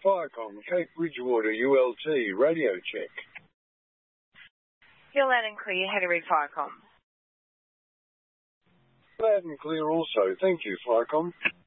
Firecom, Cape Bridgewater, ULT, radio check. You're loud and clear. How to read Firecom? Loud and clear also. Thank you, Firecom.